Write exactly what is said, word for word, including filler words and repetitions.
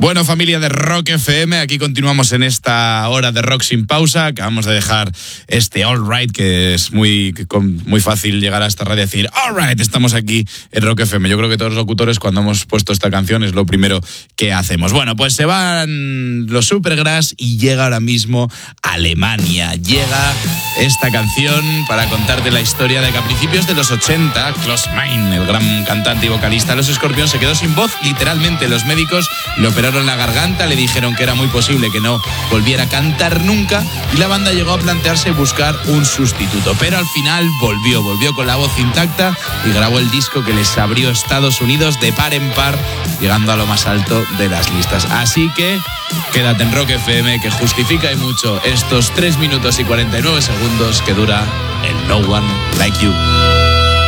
Bueno, familia de Rock F M, aquí continuamos en esta hora de rock sin pausa. Acabamos de dejar este All Right, que es muy, muy fácil llegar a esta radio y decir All Right, estamos aquí en Rock F M. Yo creo que todos los locutores, cuando hemos puesto esta canción, es lo primero que hacemos. Bueno, pues se van los Supergrass y llega ahora mismo Alemania. Llega esta canción para contarte la historia de que a principios de los ochenta, Klaus Meine, el gran cantante y vocalista de los Scorpions, se quedó sin voz. Literalmente, los médicos lo operaron en la garganta, le dijeron que era muy posible que no volviera a cantar nunca y la banda llegó a plantearse buscar un sustituto. Pero al final volvió, volvió con la voz intacta y grabó el disco que les abrió Estados Unidos de par en par, llegando a lo más alto de las listas. Así que quédate en Rock F M, que justifica y mucho estos tres minutos y cuarenta y nueve segundos que dura el No One Like You.